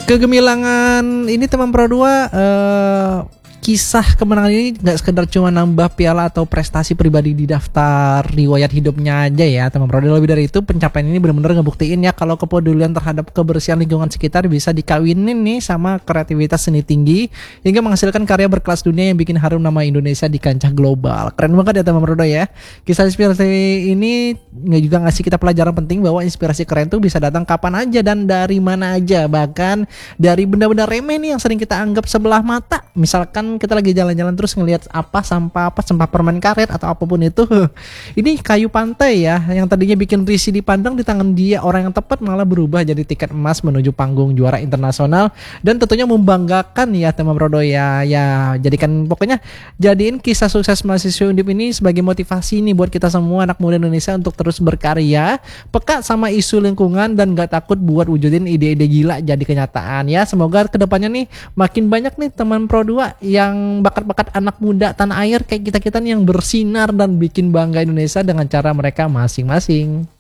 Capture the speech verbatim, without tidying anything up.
Kegemilangan ini teman Pro dua, eh, kisah kemenangan ini nggak sekedar cuma nambah piala atau prestasi pribadi di daftar riwayat hidupnya aja ya teman Pro dua. Lebih dari itu, pencapaian ini benar-benar ngebuktiin ya kalau kepedulian terhadap kebersihan lingkungan sekitar bisa dikawinin nih sama kreativitas seni tinggi hingga menghasilkan karya berkelas dunia yang bikin harum nama Indonesia di kancah global. Keren banget ya teman Pro dua ya. Kisah inspirasi ini nggak juga ngasih kita pelajaran penting bahwa inspirasi keren tuh bisa datang kapan aja dan dari mana aja, bahkan dari benda-benda remeh nih yang sering kita anggap sebelah mata. Misalkan kita lagi jalan-jalan terus ngelihat apa sampah apa sampah permen karet atau apapun itu, ini kayu pantai ya yang tadinya bikin risih dipandang, di tangan dia orang yang tepat malah berubah jadi tiket emas menuju panggung juara internasional dan tentunya membanggakan ya teman Pro dua ya. Ya jadikan pokoknya jadiin kisah sukses mahasiswa Undip ini sebagai motivasi nih buat kita semua anak muda Indonesia untuk terus berkarya, peka sama isu lingkungan dan gak takut buat wujudin ide-ide gila jadi kenyataan ya. Semoga kedepannya nih makin banyak nih teman Pro dua yang yang bakat-bakat anak muda tanah air kayak kita-kita nih yang bersinar dan bikin bangga Indonesia dengan cara mereka masing-masing.